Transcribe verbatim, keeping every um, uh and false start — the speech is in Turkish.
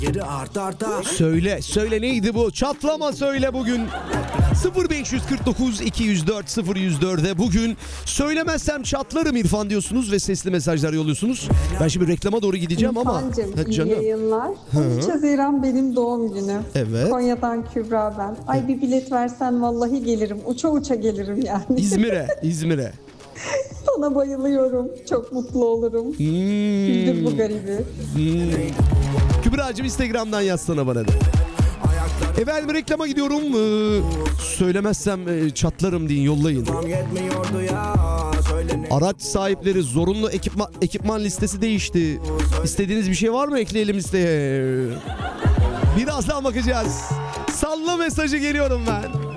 Söyle, söyle neydi bu? Çatlama söyle bugün. sıfır beş kırk dokuz iki yüz dört sıfır yüz dört'e bugün söylemezsem çatlarım İrfan diyorsunuz ve sesli mesajlar yolluyorsunuz. Ben şimdi reklama doğru gideceğim ama. İrfancığım, Ha, iyi canım. yayınlar. on üç Haziran benim doğum günüm. Evet. Konya'dan Kübra ben. Ay bir bilet versen vallahi gelirim. Uça uça gelirim yani. İzmir'e, İzmir'e. Sana bayılıyorum. Çok mutlu olurum. Hmm. Güldür bu garibi. Hmm. Kübra'cığım Instagram'dan yazsana bana da. Efendim reklama gidiyorum. Ee, söylemezsem e, çatlarım deyin, yollayın. Araç sahipleri zorunlu ekipman, ekipman listesi değişti. İstediğiniz bir şey var mı? Ekleyelim listeye. Birazdan bakacağız. Salla mesajı, geliyorum ben.